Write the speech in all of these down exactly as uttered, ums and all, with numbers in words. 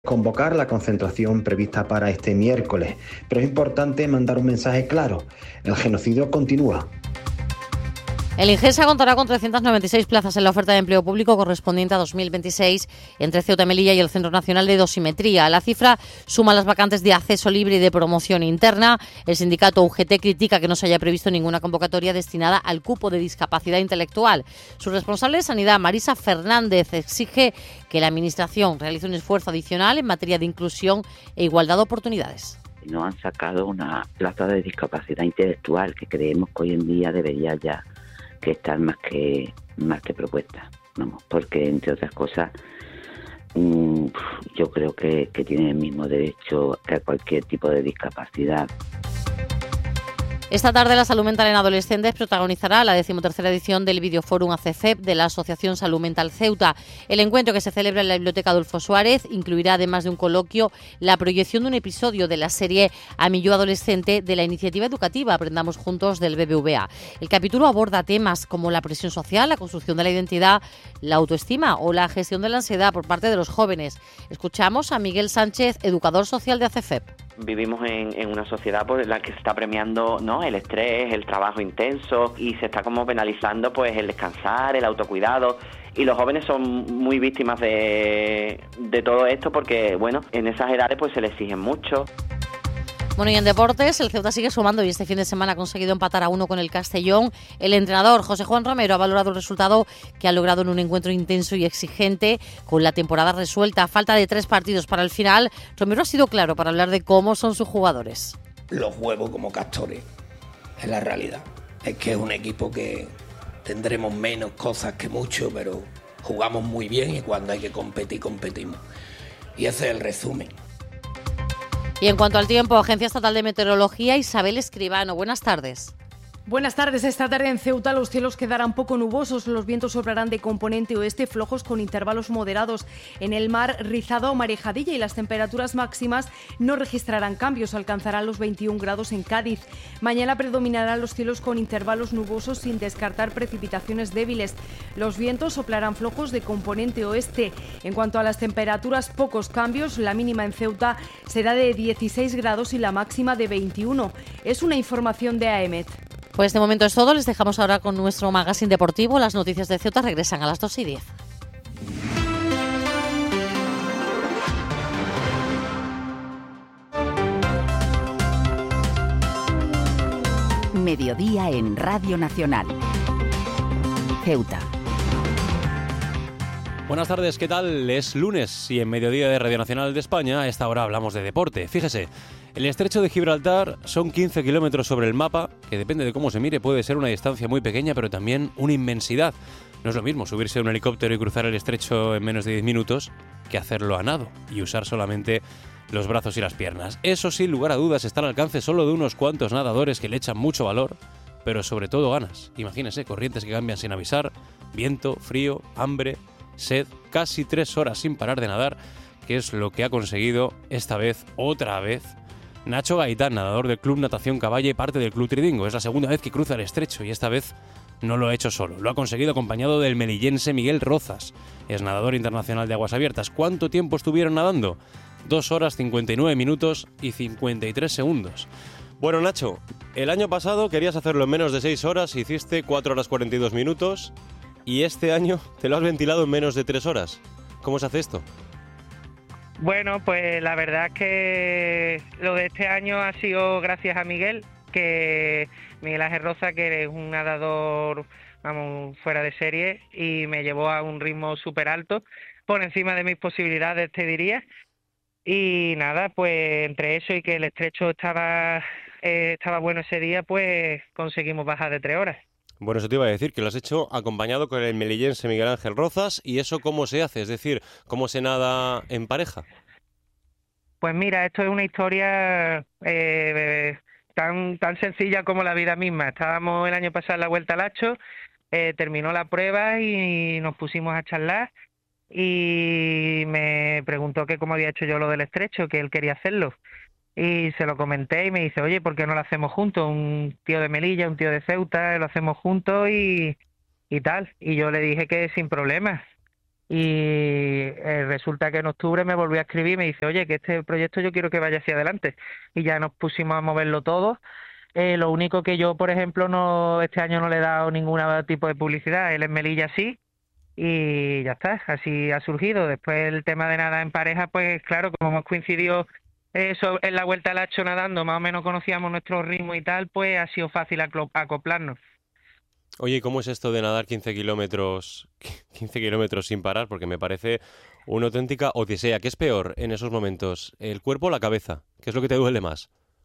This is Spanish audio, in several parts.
convocar la concentración prevista para este miércoles, pero es importante mandar un mensaje claro: el genocidio continúa. El Ingesa contará con trescientas noventa y seis plazas en la oferta de empleo público correspondiente a dos mil veintiséis entre Ceuta y Melilla y el Centro Nacional de Dosimetría. La cifra suma las vacantes de acceso libre y de promoción interna. El sindicato U G T critica que no se haya previsto ninguna convocatoria destinada al cupo de discapacidad intelectual. Su responsable de Sanidad, Marisa Fernández, exige que la Administración realice un esfuerzo adicional en materia de inclusión e igualdad de oportunidades. No han sacado una plaza de discapacidad intelectual que creemos que hoy en día debería ya que estar más que más que propuesta, vamos, porque entre otras cosas mmm, yo creo que, que tienen el mismo derecho que cualquier tipo de discapacidad. Esta tarde la salud mental en adolescentes protagonizará la decimotercera edición del Videoforum A C F E P de la Asociación Salud Mental Ceuta. El encuentro, que se celebra en la Biblioteca Adolfo Suárez, incluirá, además de un coloquio, la proyección de un episodio de la serie A mi yo adolescente de la iniciativa educativa Aprendamos Juntos del B B V A. El capítulo aborda temas como la presión social, la construcción de la identidad, la autoestima o la gestión de la ansiedad por parte de los jóvenes. Escuchamos a Miguel Sánchez, educador social de A C F E P. Vivimos en, en una sociedad por la que se está premiando, ¿no?, el estrés, el trabajo intenso, y se está como penalizando pues el descansar, el autocuidado, y los jóvenes son muy víctimas de, de todo esto porque, bueno, en esas edades pues se les exigen mucho. Bueno, y en deportes, el Ceuta sigue sumando y este fin de semana ha conseguido empatar a uno con el Castellón. El entrenador, José Juan Romero, ha valorado el resultado que ha logrado en un encuentro intenso y exigente, con la temporada resuelta a falta de tres partidos para el final. Romero ha sido claro para hablar de cómo son sus jugadores. Los huevos como castores, es la realidad. Es que es un equipo que tendremos menos cosas que mucho, pero jugamos muy bien y cuando hay que competir, competimos. Y ese es el resumen. Y en cuanto al tiempo, Agencia Estatal de Meteorología, Isabel Escribano. Buenas tardes. Buenas tardes. Esta tarde en Ceuta los cielos quedarán poco nubosos. Los vientos soplarán de componente oeste, flojos con intervalos moderados. En el mar, rizado o marejadilla, y las temperaturas máximas no registrarán cambios. Alcanzarán los veintiún grados en Cádiz. Mañana predominarán los cielos con intervalos nubosos sin descartar precipitaciones débiles. Los vientos soplarán flojos de componente oeste. En cuanto a las temperaturas, pocos cambios. La mínima en Ceuta será de dieciséis grados y la máxima de veintiuno. Es una información de AEMET. Pues de momento es todo. Les dejamos ahora con nuestro magazine deportivo. Las noticias de Ceuta regresan a las dos y diez. Mediodía en Radio Nacional. Ceuta. Buenas tardes, ¿qué tal? Es lunes y en Mediodía de Radio Nacional de España a esta hora hablamos de deporte. Fíjese, el estrecho de Gibraltar son quince kilómetros sobre el mapa, que depende de cómo se mire puede ser una distancia muy pequeña, pero también una inmensidad. No es lo mismo subirse a un helicóptero y cruzar el estrecho en menos de diez minutos que hacerlo a nado y usar solamente los brazos y las piernas. Eso, sin lugar a dudas, está al alcance solo de unos cuantos nadadores que le echan mucho valor, pero sobre todo ganas. Imagínese, corrientes que cambian sin avisar, viento, frío, hambre, sed, casi tres horas sin parar de nadar, que es lo que ha conseguido esta vez, otra vez, Nacho Gaitán, nadador del Club Natación Caballa y parte del Club Tridingo. Es la segunda vez que cruza el estrecho y esta vez no lo ha hecho solo. Lo ha conseguido acompañado del melillense Miguel Rozas. Es nadador internacional de aguas abiertas. ¿Cuánto tiempo estuvieron nadando? Dos horas, cincuenta y nueve minutos y cincuenta y tres segundos. Bueno, Nacho, el año pasado querías hacerlo en menos de seis horas, hiciste cuatro horas cuarenta y dos minutos y este año te lo has ventilado en menos de tres horas. ¿Cómo se hace esto? Bueno, pues la verdad es que lo de este año ha sido gracias a Miguel, que Miguel Ángel Roza, que es un nadador, vamos, fuera de serie, y me llevó a un ritmo súper alto, por encima de mis posibilidades, te diría. Y nada, pues entre eso y que el estrecho estaba, eh, estaba bueno ese día, pues conseguimos bajar de tres horas. Bueno, eso te iba a decir, que lo has hecho acompañado con el melillense Miguel Ángel Rozas. ¿Y eso cómo se hace? Es decir, ¿cómo se nada en pareja? Pues mira, esto es una historia eh, tan tan sencilla como la vida misma. Estábamos el año pasado en la Vuelta al Hacho, eh, terminó la prueba y nos pusimos a charlar y me preguntó que cómo había hecho yo lo del estrecho, que él quería hacerlo. Y se lo comenté y me dice, oye, ¿por qué no lo hacemos juntos? Un tío de Melilla, un tío de Ceuta, lo hacemos juntos y, y tal. Y yo le dije que sin problemas. Y eh, resulta que en octubre me volvió a escribir y me dice, oye, que este proyecto yo quiero que vaya hacia adelante. Y ya nos pusimos a moverlo todo. Eh, lo único que yo, por ejemplo, no este año no le he dado ningún tipo de publicidad. Él en Melilla sí, y ya está, así ha surgido. Después el tema de nada en pareja, pues claro, como hemos coincidido eso en la Vuelta al Hacho nadando, más o menos conocíamos nuestro ritmo y tal, pues ha sido fácil aclo- acoplarnos. Oye, ¿y cómo es esto de nadar quince kilómetros, quince kilómetros sin parar? Porque me parece una auténtica odisea. ¿Qué es peor en esos momentos? ¿El cuerpo o la cabeza? ¿Qué es lo que te duele más?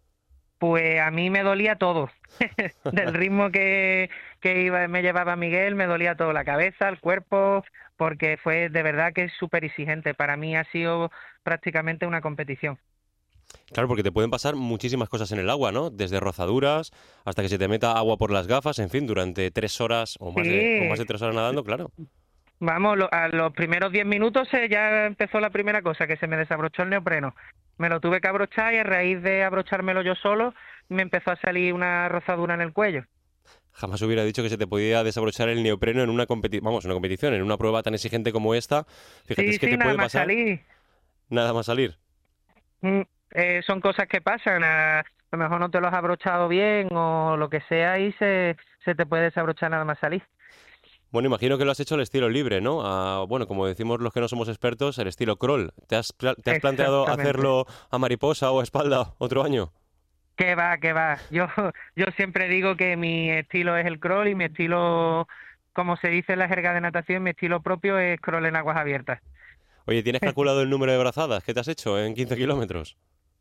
Pues a mí me dolía todo. Del ritmo que, que iba, me llevaba Miguel, me dolía todo, la cabeza, el cuerpo, porque fue de verdad que es súper exigente. Para mí ha sido prácticamente una competición. Claro, porque te pueden pasar muchísimas cosas en el agua, ¿no? Desde rozaduras hasta que se te meta agua por las gafas, en fin, durante tres horas o más de, o más de Sí, tres horas nadando, claro. vamos, lo- a los primeros diez minutos eh, ya empezó la primera cosa, que se me desabrochó el neopreno. Me lo tuve que abrochar y a raíz de abrochármelo yo solo, me empezó a salir una rozadura en el cuello. Jamás hubiera dicho que se te podía desabrochar el neopreno en una competi- vamos, una competición, en una prueba tan exigente como esta. Fíjate, Sí, es que sí, te nada puede más pasar salir. nada más salir. Mm, eh, son cosas que pasan, a, a lo mejor no te lo has abrochado bien o lo que sea y se, se te puede desabrochar nada más salir. Bueno, imagino que lo has hecho al estilo libre, ¿no? A- bueno, como decimos los que no somos expertos, el estilo crawl. ¿Te has, pla- te has planteado Exactamente. hacerlo a mariposa o a espalda otro año? Que va, que va. Yo, yo siempre digo que mi estilo es el crawl y mi estilo, como se dice en la jerga de natación, mi estilo propio es crawl en aguas abiertas. Oye, ¿tienes calculado el número de brazadas que te has hecho en quince kilómetros?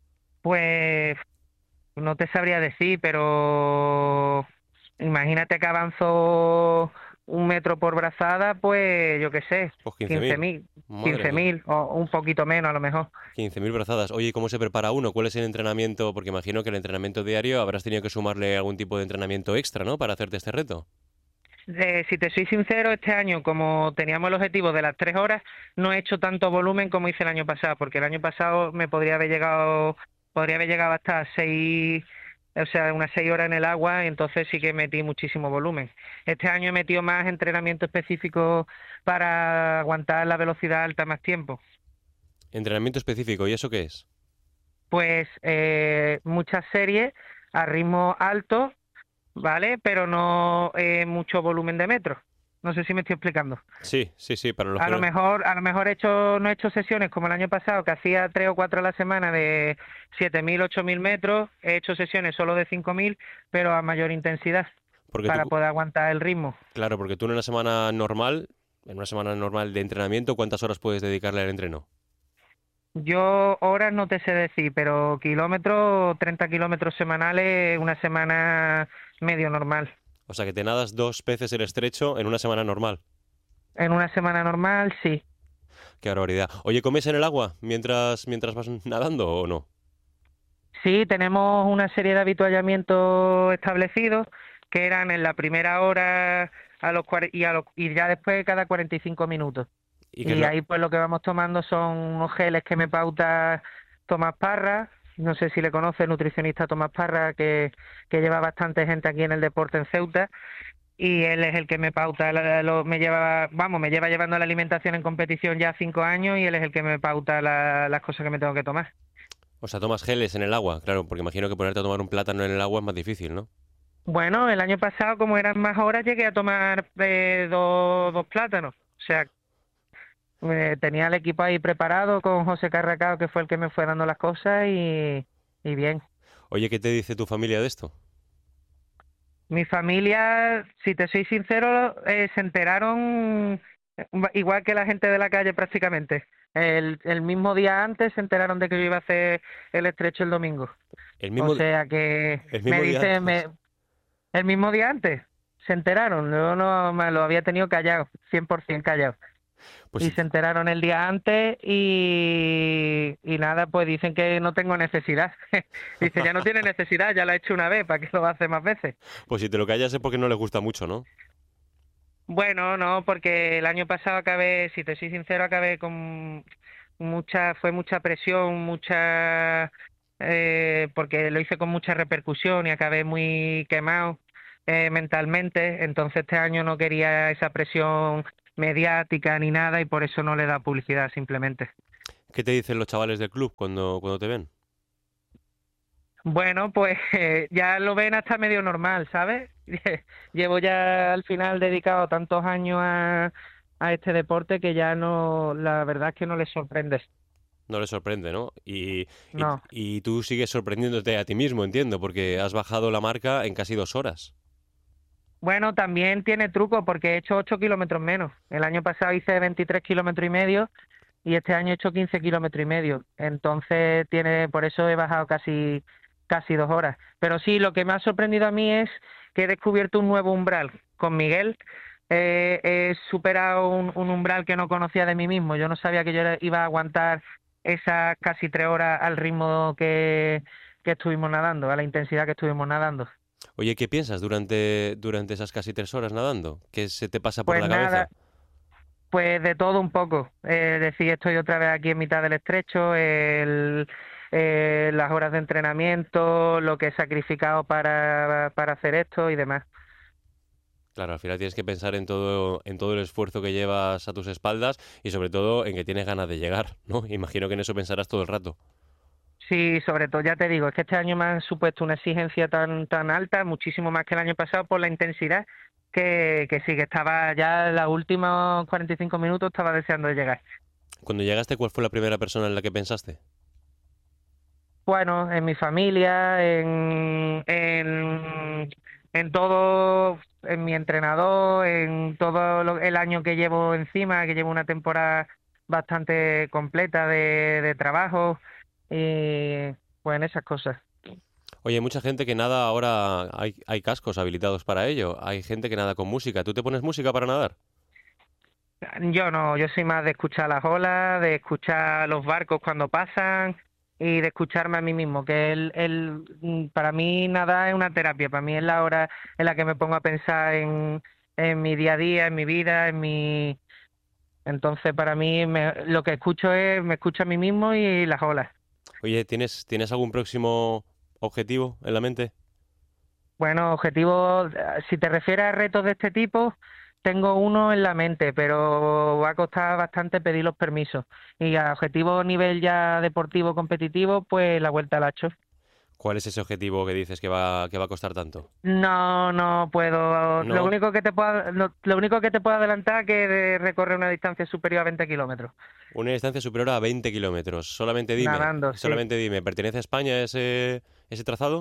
Pues no te sabría decir, pero imagínate que avanzo un metro por brazada, pues yo qué sé, Pues quince quince mil. mil, Madre quince mía. mil o un poquito menos a lo mejor. quince mil brazadas. Oye, ¿y cómo se prepara uno? ¿Cuál es el entrenamiento? Porque imagino que el entrenamiento diario habrás tenido que sumarle algún tipo de entrenamiento extra, ¿no? Para hacerte este reto. Eh, si te soy sincero, este año, como teníamos el objetivo de las tres horas, no he hecho tanto volumen como hice el año pasado, porque el año pasado me podría haber llegado, podría haber llegado hasta seis, o sea, unas seis horas en el agua, y entonces sí que metí muchísimo volumen. Este año he metido más entrenamiento específico para aguantar la velocidad alta más tiempo. Entrenamiento específico, ¿y eso qué es? Pues eh, muchas series a ritmo alto, ¿vale? Pero no eh, mucho volumen de metros. No sé si me estoy explicando. Sí, sí, sí, para los A que lo no... mejor, a lo mejor he hecho, no he hecho sesiones como el año pasado, que hacía tres o cuatro a la semana de siete mil, ocho mil metros. He hecho sesiones solo de cinco mil, pero a mayor intensidad, Porque para tú, poder aguantar el ritmo. claro, porque tú en una semana normal, en una semana normal de entrenamiento, ¿cuántas horas puedes dedicarle al entreno? Yo horas no te sé decir, pero kilómetros, treinta kilómetros semanales, una semana medio normal. O sea, que te nadas dos veces el estrecho en una semana normal. En una semana normal, sí. Qué barbaridad. Oye, ¿comes en el agua mientras, mientras vas nadando o no? Sí, tenemos una serie de habituallamientos establecidos que eran en la primera hora a los cuare- y, a los, y ya después cada cuarenta y cinco minutos. ¿Y qué es Y lo- ahí pues lo que vamos tomando son unos geles que me pauta Tomás Parra, no sé si le conoce, el nutricionista Tomás Parra, que, que lleva bastante gente aquí en el deporte en Ceuta, y él es el que me pauta, la- lo- me lleva, vamos, me lleva llevando la alimentación en competición ya cinco años y él es el que me pauta la- las cosas que me tengo que tomar. O sea, tomas geles en el agua, claro, porque imagino que ponerte a tomar un plátano en el agua es más difícil, ¿no? Bueno, el año pasado, como eran más horas, llegué a tomar eh, dos, dos plátanos. O sea, eh, tenía el equipo ahí preparado con José Carracao, que fue el que me fue dando las cosas, y, y bien. Oye, ¿qué te dice tu familia de esto? Mi familia, si te soy sincero, eh, se enteraron eh, igual que la gente de la calle prácticamente. El, el mismo día antes se enteraron de que yo iba a hacer el estrecho el domingo. El O mismo, sea que el me mismo día dice, antes. me, el mismo día antes se enteraron. Yo no me lo había tenido callado, cien por ciento callado. Pues Y si se enteraron el día antes y, y nada, pues dicen que no tengo necesidad. Dice, ya no tiene necesidad, ya lo ha hecho una vez, ¿para qué lo va a hacer más veces? Pues si te lo callas es porque no les gusta mucho, ¿no? Bueno, no, porque el año pasado acabé, si te soy sincero, acabé con mucha, fue mucha presión, mucha, eh, porque lo hice con mucha repercusión y acabé muy quemado eh, mentalmente, entonces este año no quería esa presión mediática ni nada, y por eso no le da publicidad simplemente. ¿Qué te dicen los chavales del club cuando, cuando te ven? Bueno, pues eh, ya lo ven hasta medio normal, ¿sabes? Llevo ya al final dedicado tantos años a, a este deporte que ya no, la verdad es que no les sorprende. No les sorprende, ¿no? Y, No. y, y tú sigues sorprendiéndote a ti mismo, entiendo, porque has bajado la marca en casi dos horas. Bueno, también tiene truco porque he hecho ocho kilómetros menos. El año pasado hice veintitrés kilómetros y medio y este año he hecho quince kilómetros y medio. Entonces tiene, por eso he bajado casi casi dos horas. Pero sí, lo que me ha sorprendido a mí es que he descubierto un nuevo umbral. Con Miguel eh, he superado un, un umbral que no conocía de mí mismo. Yo no sabía que yo era- iba a aguantar esas casi tres horas al ritmo que, que estuvimos nadando, a la intensidad que estuvimos nadando. Oye, ¿qué piensas durante, durante esas casi tres horas nadando? ¿Qué se te pasa por Pues la nada, cabeza? pues de todo un poco. Es decir, estoy otra vez aquí en mitad del estrecho, el, eh, las horas de entrenamiento, lo que he sacrificado para, para hacer esto y demás. Claro, al final tienes que pensar en todo, en todo el esfuerzo que llevas a tus espaldas y sobre todo en que tienes ganas de llegar, ¿no? Imagino que en eso pensarás todo el rato. Sí, sobre todo, ya te digo, es que este año me han supuesto una exigencia tan tan alta, muchísimo más que el año pasado por la intensidad, que, que sí, que estaba ya en los últimos cuarenta y cinco minutos, estaba deseando de llegar. Cuando llegaste, ¿cuál fue la primera persona en la que pensaste? Bueno, en mi familia, en, en, en todo, en mi entrenador, en todo lo- el año que llevo encima, que llevo una temporada bastante completa de, de trabajo y pues en esas cosas. Oye, hay mucha gente que nada ahora, hay, hay cascos habilitados para ello, hay gente que nada con música. ¿Tú te pones música para nadar? Yo no, yo soy más de escuchar las olas, de escuchar los barcos cuando pasan y de escucharme a mí mismo, que el, el, mm, para mí nada es una terapia, para mí es la hora en la que me pongo a pensar en, en mi día a día, en mi vida, en mi... Entonces para mí me- lo que escucho es, me escucho a mí mismo y las olas. Oye, ¿tienes, ¿tienes algún próximo objetivo en la mente? Bueno, objetivos, eh, si te refieres a retos de este tipo, tengo uno en la mente, pero va a costar bastante pedir los permisos. Y a objetivo a nivel ya deportivo competitivo, pues la vuelta al hacho. ¿Cuál es ese objetivo que dices que va, que va a costar tanto? No, no puedo. Lo ¿No? único que te puedo, no- lo único que te puedo adelantar que de recorrer una distancia superior a veinte kilómetros. Una distancia superior a veinte kilómetros. Solamente dime, Nadando, sí. solamente dime, ¿pertenece a España ese, ese trazado?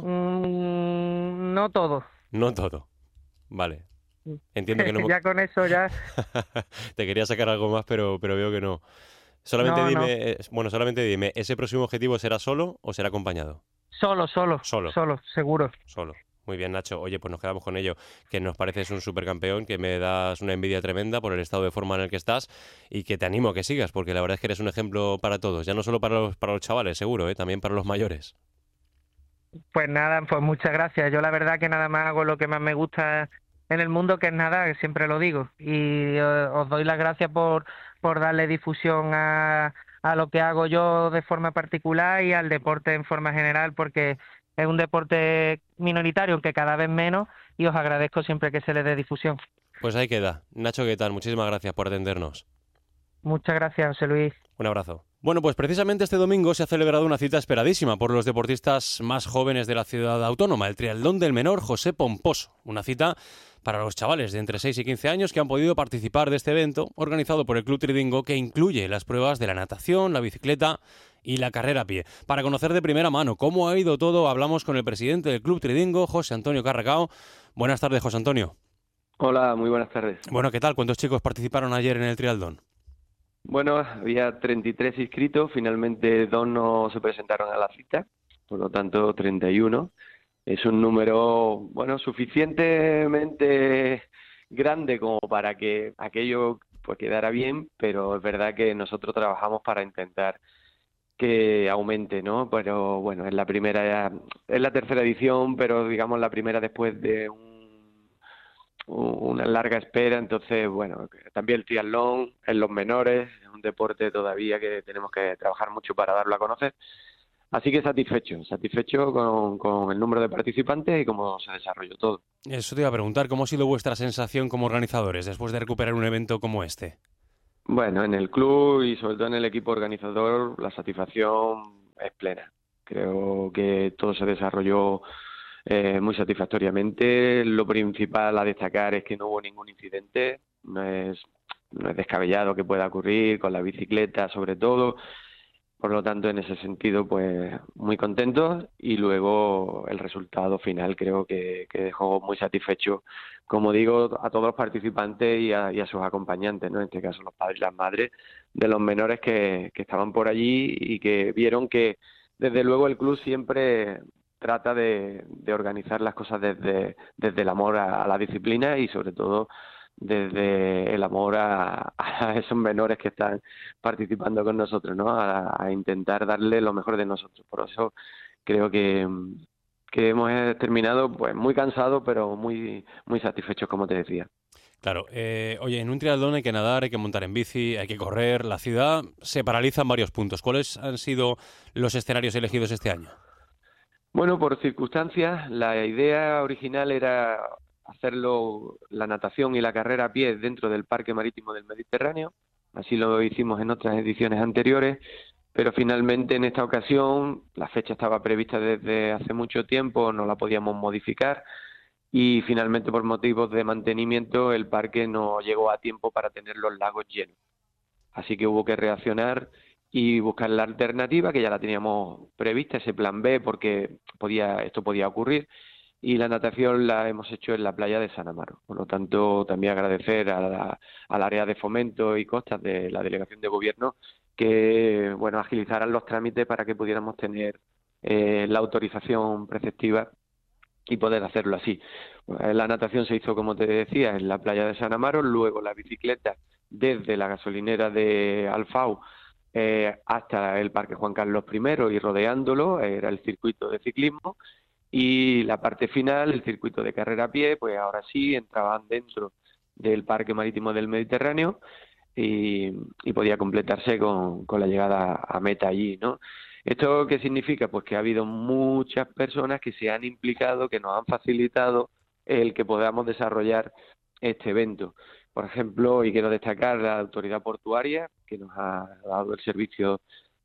Mm, no todo. No todo. Vale. Entiendo que no... Ya con eso ya. Te quería sacar algo más, pero, pero veo que no. Solamente No, no. dime, eh, bueno, solamente dime, ¿ese próximo objetivo será solo o será acompañado? Solo, solo. Solo. Solo, seguro. Solo. Muy bien, Nacho. Oye, pues nos quedamos con ello. Que nos pareces un supercampeón, que me das una envidia tremenda por el estado de forma en el que estás y que te animo a que sigas, porque la verdad es que eres un ejemplo para todos. Ya no solo para los, para los chavales, seguro, ¿eh? También para los mayores. Pues nada, pues muchas gracias. Yo la verdad que nada más hago lo que más me gusta en el mundo, que es nadar, que siempre lo digo. Y eh, os doy las gracias por, por darle difusión a, a lo que hago yo de forma particular y al deporte en forma general, porque es un deporte minoritario, aunque cada vez menos, y os agradezco siempre que se le dé difusión. Pues ahí queda. Nacho, ¿qué tal? Muchísimas gracias por atendernos. Muchas gracias, José Luis. Un abrazo. Bueno, pues precisamente este domingo se ha celebrado una cita esperadísima por los deportistas más jóvenes de la ciudad autónoma, el triatlón del menor José Pomposo. Una cita para los chavales de entre seis y quince años que han podido participar de este evento organizado por el Club Tridingo, que incluye las pruebas de la natación, la bicicleta y la carrera a pie. Para conocer de primera mano cómo ha ido todo, hablamos con el presidente del Club Tridingo, José Antonio Carracao. Buenas tardes, José Antonio. Hola, muy buenas tardes. Bueno, ¿qué tal? ¿Cuántos chicos participaron ayer en el triatlón? Bueno, había treinta y tres inscritos, finalmente dos no se presentaron a la cita, por lo tanto treinta y uno. Es un número, bueno, suficientemente grande como para que aquello pues quedara bien, pero es verdad que nosotros trabajamos para intentar que aumente, ¿no? Pero bueno, es la primera, es la tercera edición, pero digamos la primera después de un una larga espera, entonces, bueno, también el triatlón en los menores es un deporte todavía que tenemos que trabajar mucho para darlo a conocer, Así que satisfecho, satisfecho con, con el número de participantes y cómo se desarrolló todo. Eso te iba a preguntar, ¿cómo ha sido vuestra sensación como organizadores después de recuperar un evento como este? Bueno, en el club y sobre todo en el equipo organizador, la satisfacción es plena. Creo que todo se desarrolló eh, muy satisfactoriamente. Lo principal a destacar es que no hubo ningún incidente, no es, no es descabellado que pueda ocurrir con la bicicleta sobre todo. Por lo tanto, en ese sentido, pues muy contentos, y luego el resultado final creo que, que dejó muy satisfecho, como digo, a todos los participantes y a, y a sus acompañantes, ¿no? En este caso los padres y las madres de los menores que, que estaban por allí y que vieron que desde luego el club siempre trata de, de organizar las cosas desde, desde el amor a, a la disciplina y sobre todo desde el amor a, a esos menores que están participando con nosotros, ¿no? A, a intentar darle lo mejor de nosotros. Por eso creo que, que hemos terminado pues muy cansados, pero muy, muy satisfechos, como te decía. Claro, eh, oye, en un triatlón hay que nadar, hay que montar en bici, hay que correr. La ciudad se paraliza en varios puntos. ¿Cuáles han sido los escenarios elegidos este año? Bueno, por circunstancias, la idea original era hacerlo, la natación y la carrera a pie dentro del Parque Marítimo del Mediterráneo. Así lo hicimos en otras ediciones anteriores, pero finalmente en esta ocasión la fecha estaba prevista desde hace mucho tiempo, no la podíamos modificar y finalmente por motivos de mantenimiento el parque no llegó a tiempo para tener los lagos llenos. Así que hubo que reaccionar y buscar la alternativa, que ya la teníamos prevista, ese plan B, porque podía, esto podía ocurrir. Y la natación la hemos hecho en la playa de San Amaro. Por lo tanto, también agradecer a la, al área de fomento y costas de la Delegación de Gobierno que, bueno, agilizaran los trámites para que pudiéramos tener eh, la autorización preceptiva y poder hacerlo así. La natación se hizo, como te decía, en la playa de San Amaro, luego la bicicleta desde la gasolinera de Alfau eh, hasta el Parque Juan Carlos primero y rodeándolo, era el circuito de ciclismo. Y la parte final, el circuito de carrera a pie, pues ahora sí entraban dentro del Parque Marítimo del Mediterráneo y, y podía completarse con, con la llegada a meta allí, ¿no? ¿Esto qué significa? Pues que ha habido muchas personas que se han implicado, que nos han facilitado el que podamos desarrollar este evento. Por ejemplo, y quiero destacar la autoridad portuaria, que nos ha dado el servicio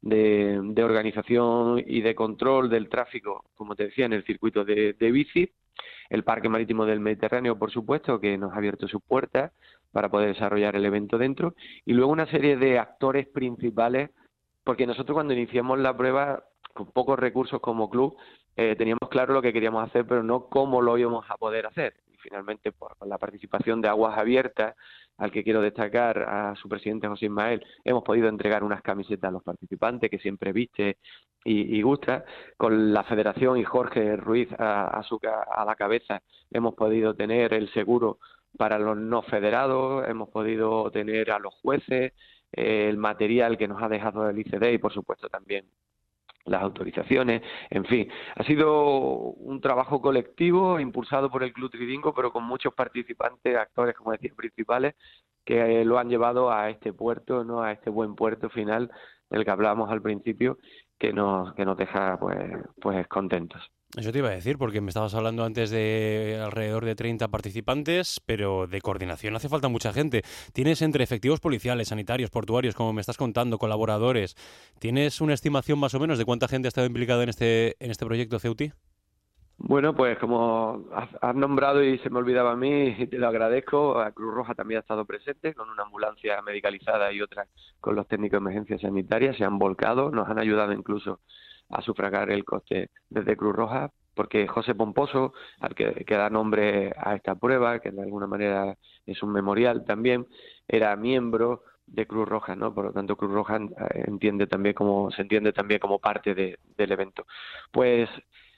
De, de organización y de control del tráfico, como te decía, en el circuito de, de bici, el Parque Marítimo del Mediterráneo, por supuesto, que nos ha abierto sus puertas para poder desarrollar el evento dentro, y luego una serie de actores principales, porque nosotros cuando iniciamos la prueba, con pocos recursos como club, eh, teníamos claro lo que queríamos hacer, pero no cómo lo íbamos a poder hacer. Y finalmente, por, con la participación de Aguas Abiertas, al que quiero destacar, a su presidente José Ismael, hemos podido entregar unas camisetas a los participantes que siempre viste y, y gusta. Con la federación y Jorge Ruiz a, a, su, a la cabeza hemos podido tener el seguro para los no federados, hemos podido tener a los jueces, eh, el material que nos ha dejado el I C D y por supuesto también las autorizaciones, en fin, ha sido un trabajo colectivo impulsado por el Club Tridingo, pero con muchos participantes, actores, como decía, principales, que lo han llevado a este puerto, no, a este buen puerto final del que hablábamos al principio, que nos que nos deja pues pues contentos. Eso te iba a decir, porque me estabas hablando antes de alrededor de treinta participantes, pero de coordinación hace falta mucha gente. ¿Tienes entre efectivos policiales, sanitarios, portuarios, como me estás contando, colaboradores? ¿Tienes una estimación más o menos de cuánta gente ha estado implicada en este en este proyecto, Ceuti? Bueno, pues como has nombrado y se me olvidaba a mí, y te lo agradezco, a Cruz Roja también ha estado presente con una ambulancia medicalizada y otra con los técnicos de emergencia sanitaria, se han volcado, nos han ayudado incluso a sufragar el coste desde Cruz Roja, porque José Pomposo, al que, que da nombre a esta prueba, que de alguna manera es un memorial también, era miembro de Cruz Roja, ¿no? Por lo tanto, Cruz Roja entiende también como, se entiende también como parte de, del evento. Pues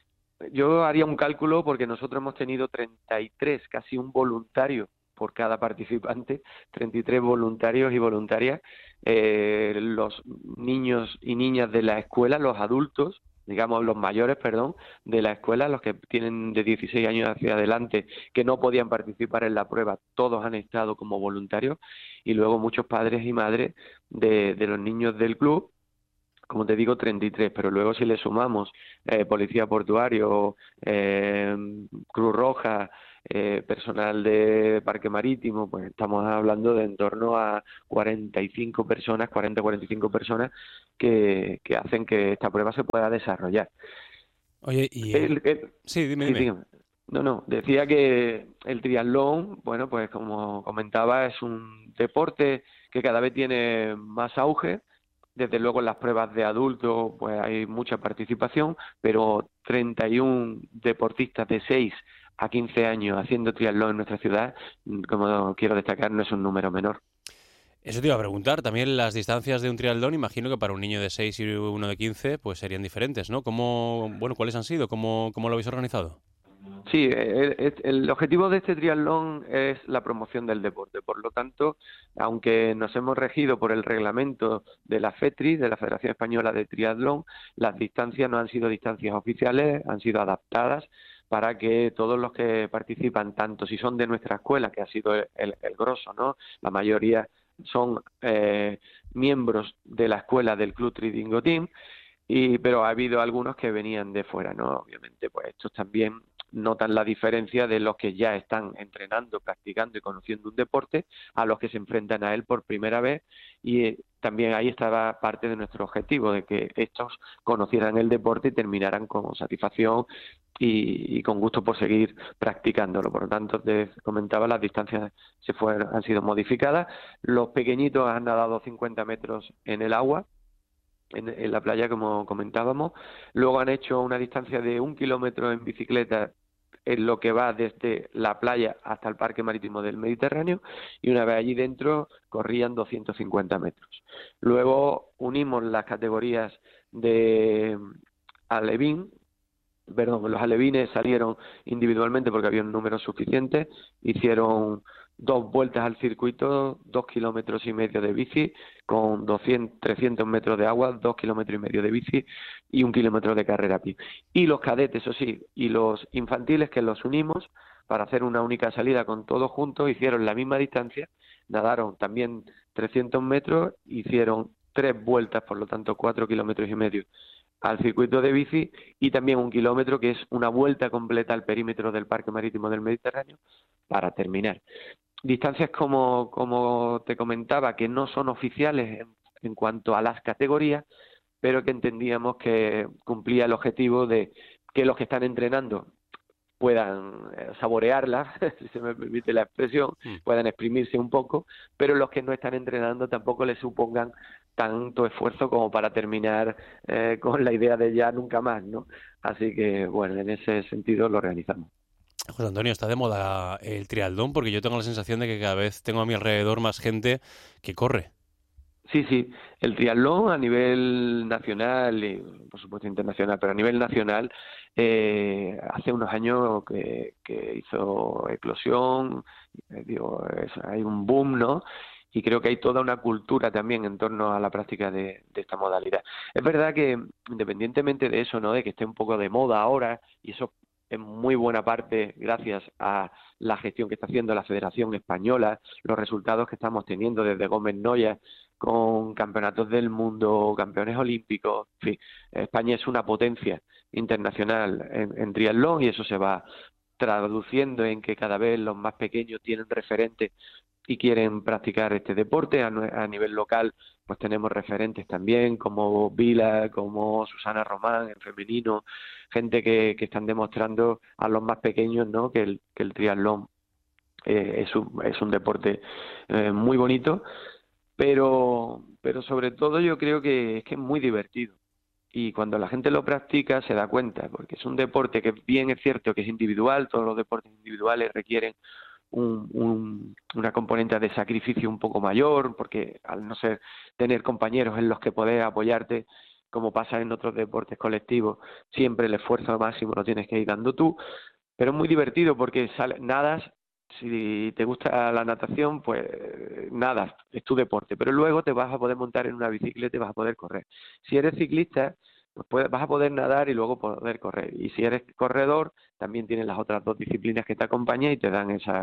yo haría un cálculo porque nosotros hemos tenido treinta y tres, casi un voluntario por cada participante, treinta y tres voluntarios y voluntarias, eh, los niños y niñas de la escuela, los adultos, digamos los mayores, perdón, de la escuela, los que tienen de dieciséis años hacia adelante, que no podían participar en la prueba, todos han estado como voluntarios, y luego muchos padres y madres de, de los niños del club, como te digo, treinta y tres, pero luego si le sumamos eh, policía portuario, eh, Cruz Roja, eh, personal de Parque Marítimo, pues estamos hablando de en torno a cuarenta y cinco personas, cuarenta a cuarenta y cinco personas que, que hacen que esta prueba se pueda desarrollar. Oye, y... El, el, el, sí, dime, dime. Sí, dígame. No, no, decía que el triatlón, bueno, pues como comentaba, es un deporte que cada vez tiene más auge. Desde luego en las pruebas de adultos pues hay mucha participación, pero treinta y uno deportistas de seis a quince años haciendo triatlón en nuestra ciudad, como quiero destacar, no es un número menor. Eso te iba a preguntar, también las distancias de un triatlón, imagino que para un niño de seis y uno de quince pues serían diferentes, ¿no? ¿Cómo, bueno, cuáles han sido? ¿Cómo, cómo lo habéis organizado? Sí, el, el objetivo de este triatlón es la promoción del deporte. Por lo tanto, aunque nos hemos regido por el reglamento de la FETRI, de la Federación Española de Triatlón, las distancias no han sido distancias oficiales, han sido adaptadas para que todos los que participan, tanto si son de nuestra escuela, que ha sido el, el, el grosso, ¿no? La mayoría son eh, miembros de la escuela del Club Tridingo Team, y, pero ha habido algunos que venían de fuera, ¿no? Obviamente, pues estos también notan la diferencia de los que ya están entrenando, practicando y conociendo un deporte a los que se enfrentan a él por primera vez, y eh, también ahí estaba parte de nuestro objetivo, de que estos conocieran el deporte y terminaran con satisfacción y, y con gusto por seguir practicándolo. Por lo tanto, te comentaba, las distancias se fueron, han sido modificadas. Los pequeñitos han nadado cincuenta metros en el agua, En, en la playa, como comentábamos. Luego han hecho una distancia de un kilómetro en bicicleta, en lo que va desde la playa hasta el Parque Marítimo del Mediterráneo, y una vez allí dentro corrían doscientos cincuenta metros. Luego unimos las categorías de alevín, perdón, los alevines salieron individualmente porque había un número suficiente, hicieron dos vueltas al circuito, dos kilómetros y medio de bici, con doscientos, trescientos metros de agua, dos kilómetros y medio de bici y un kilómetro de carrera a pie. Y los cadetes, eso sí, y los infantiles, que los unimos para hacer una única salida con todos juntos, hicieron la misma distancia, nadaron también trescientos metros, hicieron tres vueltas, por lo tanto cuatro kilómetros y medio al circuito de bici, y también un kilómetro que es una vuelta completa al perímetro del Parque Marítimo del Mediterráneo para terminar. Distancias, como, como te comentaba, que no son oficiales en, en cuanto a las categorías, pero que entendíamos que cumplía el objetivo de que los que están entrenando puedan saborearlas, si se me permite la expresión, puedan exprimirse un poco, pero los que no están entrenando tampoco les supongan tanto esfuerzo como para terminar eh, con la idea de ya nunca más, ¿no? Así que, bueno, en ese sentido lo realizamos. José Antonio, está de moda el triatlón, porque yo tengo la sensación de que cada vez tengo a mi alrededor más gente que corre. Sí, sí, el triatlón a nivel nacional y por supuesto internacional, pero a nivel nacional eh, hace unos años que, que hizo eclosión, eh, digo, es, hay un boom, ¿no? Y creo que hay toda una cultura también en torno a la práctica de, de esta modalidad. Es verdad que independientemente de eso, ¿no? De que esté un poco de moda ahora, y eso en muy buena parte gracias a la gestión que está haciendo la Federación Española, los resultados que estamos teniendo desde Gómez Noya, con campeonatos del mundo, campeones olímpicos, en fin, España es una potencia internacional en, en triatlón, y eso se va traduciendo en que cada vez los más pequeños tienen referentes y quieren practicar este deporte. A, a nivel local pues tenemos referentes también como Vila, como Susana Román en femenino, gente que, que están demostrando a los más pequeños, ¿no? que el, que el triatlón eh, es, un, es un deporte eh, muy bonito, pero, pero sobre todo yo creo que es que es muy divertido. Y cuando la gente lo practica se da cuenta, porque es un deporte que bien es cierto que es individual, todos los deportes individuales requieren Un, un, una componente de sacrificio un poco mayor, porque al no ser tener compañeros en los que poder apoyarte, como pasa en otros deportes colectivos, siempre el esfuerzo máximo lo tienes que ir dando tú, pero es muy divertido porque sale, nadas, si te gusta la natación, pues nadas, es tu deporte, pero luego te vas a poder montar en una bicicleta y vas a poder correr. Si eres ciclista, pues puedes, vas a poder nadar y luego poder correr. Y si eres corredor, también tienes las otras dos disciplinas que te acompañan y te dan esa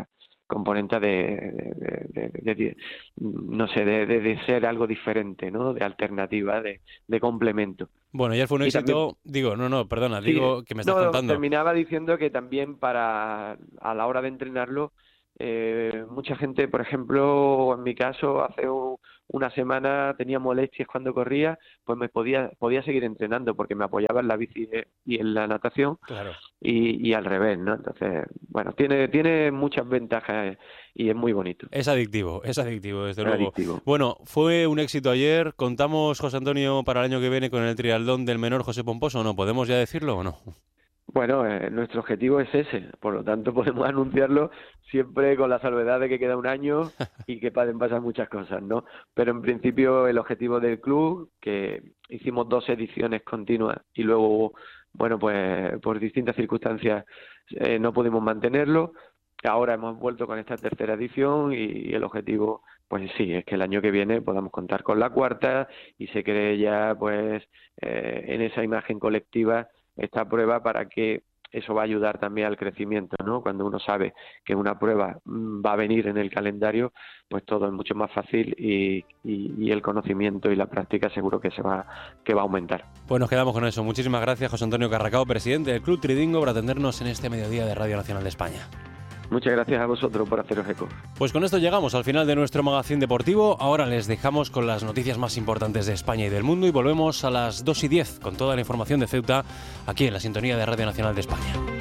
componente de, de, de, de, de no sé, de, de, de ser algo diferente, ¿no? De alternativa, de, de complemento. Bueno, ayer fue un Y éxito, también- digo, no, no, perdona, Sí, digo que me estás no, contando. terminaba diciendo que también para a la hora de entrenarlo, eh, mucha gente, por ejemplo, en mi caso, hace un- una semana tenía molestias cuando corría, pues me podía podía seguir entrenando porque me apoyaba en la bici y en la natación Claro. y, y al revés, ¿no? Entonces, bueno, tiene tiene muchas ventajas y es muy bonito. Es adictivo, es adictivo, desde Es luego. adictivo. Bueno, fue un éxito ayer. ¿Contamos, José Antonio, para el año que viene con el triatlón del menor José Pomposo o no? ¿Podemos ya decirlo o no? Bueno, eh, nuestro objetivo es ese, por lo tanto podemos anunciarlo siempre con la salvedad de que queda un año y que pueden pasar muchas cosas, ¿no? Pero en principio el objetivo del club, que hicimos dos ediciones continuas y luego, bueno, pues por distintas circunstancias eh, no pudimos mantenerlo. Ahora hemos vuelto con esta tercera edición y el objetivo, pues sí, es que el año que viene podamos contar con la cuarta y se cree ya, pues, eh, en esa imagen colectiva esta prueba para que eso va a ayudar también al crecimiento, ¿no? Cuando uno sabe que una prueba mm, va a venir en el calendario, pues todo es mucho más fácil y, y, y el conocimiento y la práctica seguro que se va que va a aumentar. Pues nos quedamos con eso. Muchísimas gracias, José Antonio Carracao, presidente del Club Tridingo, por atendernos en este mediodía de Radio Nacional de España. Muchas gracias a vosotros por haceros eco. Pues con esto llegamos al final de nuestro magazín deportivo. Ahora les dejamos con las noticias más importantes de España y del mundo y volvemos a las dos y diez con toda la información de Ceuta aquí en la sintonía de Radio Nacional de España.